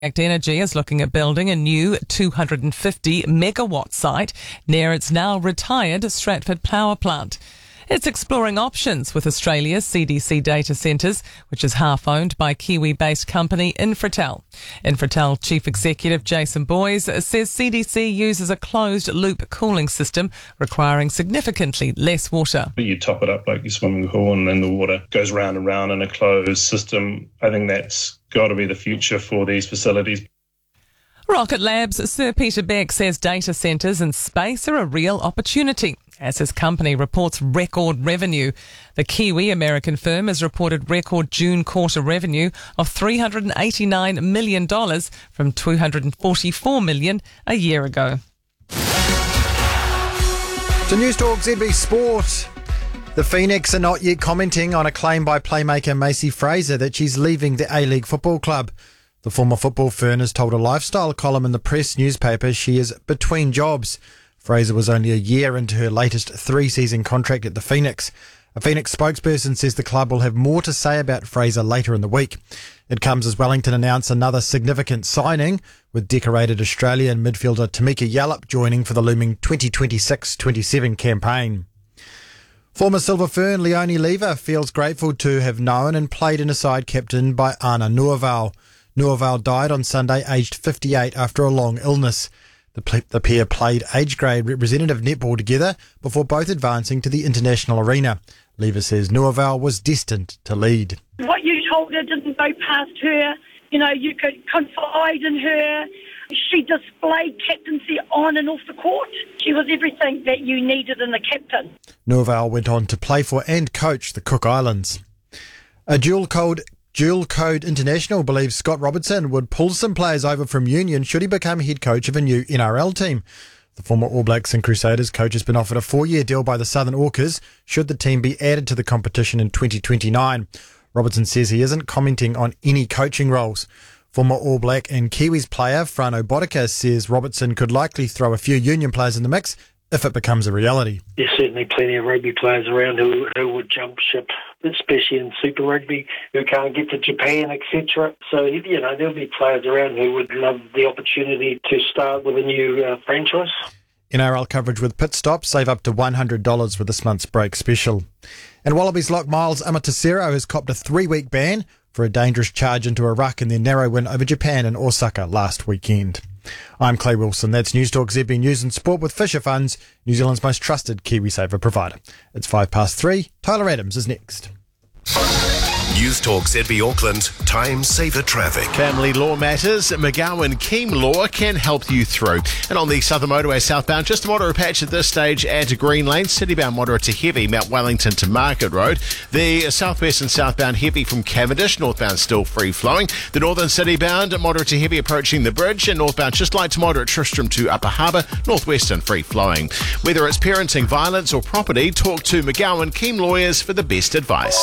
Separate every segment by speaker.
Speaker 1: Energy is looking at building a new 250 megawatt site near its now retired Stratford power plant. It's exploring options with Australia's CDC data centres, which is half owned by Kiwi-based company Infratel. Infratel Chief Executive Jason Boyes says CDC uses a closed-loop cooling system requiring significantly less water.
Speaker 2: You top it up like your swimming pool and then the water goes round and round in a closed system. I think that's got to be the future for these facilities.
Speaker 1: Rocket Lab's Sir Peter Beck says data centres in space are a real opportunity as his company reports record revenue. The Kiwi-American firm has reported record June quarter revenue of $389 million from $244 million a year ago.
Speaker 3: To News Talk ZB Sport. The Phoenix are not yet commenting on a claim by playmaker Macy Fraser that she's leaving the A-League Football Club. The former football fern has told a lifestyle column in the Press newspaper she is between jobs. Fraser was only a year into her latest 3-season contract at the Phoenix. A Phoenix spokesperson says the club will have more to say about Fraser later in the week. It comes as Wellington announce another significant signing, with decorated Australian midfielder Tamika Yallop joining for the looming 2026-27 campaign. Former Silver Fern Leonie Lever feels grateful to have known and played in a side captained by Anna Nuaval. Nuaval died on Sunday aged 58 after a long illness. The pair played age-grade representative netball together before both advancing to the international arena. Lever says Nuaval was destined to lead.
Speaker 4: What you told her didn't go past her. You know, you could confide in her. She displayed captaincy on and off the court. She was everything that you needed in a captain.
Speaker 3: Nuaval went on to play for and coach the Cook Islands. A dual code international believes Scott Robertson would pull some players over from Union should he become head coach of a new NRL team. The former All Blacks and Crusaders coach has been offered a 4-year deal by the Southern Orcas should the team be added to the competition in 2029. Robertson says he isn't commenting on any coaching roles. Former All Black and Kiwis player Frano Botica says Robertson could likely throw a few Union players in the mix if it becomes a reality.
Speaker 5: There's certainly plenty of rugby players around who would jump ship, especially in Super Rugby, who can't get to Japan, etc. So, you know, there'll be players around who would love the opportunity to start with a new franchise.
Speaker 3: NRL coverage with Pit Stop. Save up to $100 with this month's break special. And Wallabies lock Miles Amatasero has copped a 3-week ban for a dangerous charge into a ruck in their narrow win over Japan in Osaka last weekend. I'm Clay Wilson. That's News Talk ZB News and Sport with Fisher Funds, New Zealand's most trusted KiwiSaver provider. It's 3:05. Tyler Adams is next.
Speaker 6: News Talk ZB Auckland, Time Saver Traffic.
Speaker 7: Family law matters, McGowan Keem Law can help you through. And on the Southern Motorway southbound, just a moderate patch at this stage at Green Lane, citybound moderate to heavy, Mount Wellington to Market Road. The southwest and southbound heavy from Cavendish, northbound still free flowing. The northern citybound moderate to heavy approaching the bridge, and northbound just light to moderate Tristram to Upper Harbour, northwestern free flowing. Whether it's parenting, violence or property, talk to McGowan Keem Lawyers for the best advice.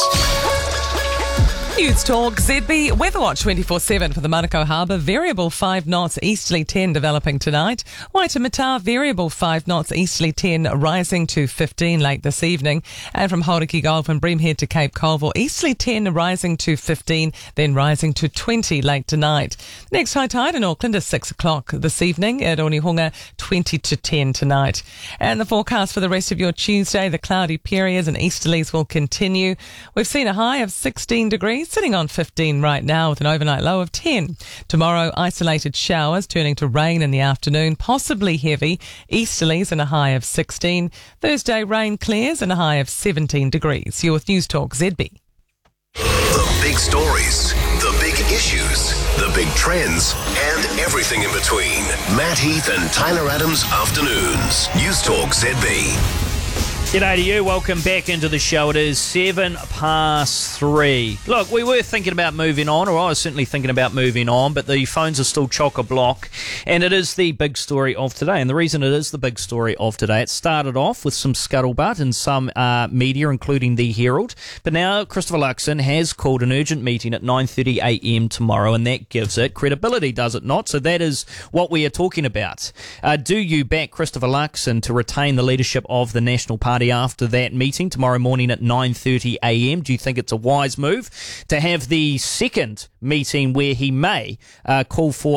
Speaker 1: News Talk ZB Weatherwatch 24/7 for the Manukau Harbour. Variable 5 knots, easterly 10 developing tonight. Waitemata, variable 5 knots, easterly 10 rising to 15 late this evening. And from Hauriki Gulf and Breamhead to Cape Colville, easterly 10 rising to 15, then rising to 20 late tonight. Next high tide in Auckland is 6 o'clock this evening. At Onehunga, 20 to 10 tonight. And the forecast for the rest of your Tuesday, the cloudy periods and easterlies will continue. We've seen a high of 16 degrees. Sitting on 15 right now with an overnight low of 10. Tomorrow, isolated showers turning to rain in the afternoon, possibly heavy. Easterlies and a high of 16. Thursday, rain clears and a high of 17 degrees. You're with News Talk ZB.
Speaker 6: The big stories, the big issues, the big trends, and everything in between. Matt Heath and Tyler Adams Afternoons. News Talk ZB.
Speaker 8: G'day to you. Welcome back into the show. It is 3:07. Look, we were thinking about moving on, or I was certainly thinking about moving on, but the phones are still chock-a-block, and it is the big story of today. And the reason it is the big story of today, it started off with some scuttlebutt in some media, including the Herald, but now Christopher Luxon has called an urgent meeting at 9:30 a.m. tomorrow, and that gives it credibility, does it not? So that is what we are talking about. Do you back Christopher Luxon to retain the leadership of the National Party party after that meeting tomorrow morning at 9:30am. Do you think it's a wise move to have the second meeting where he may call for